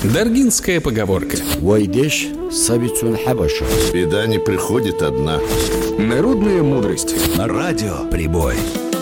Даргинская поговорка. Войдеш сабицун хабаша. Беда не приходит одна. Народная мудрость. На радио «Прибой».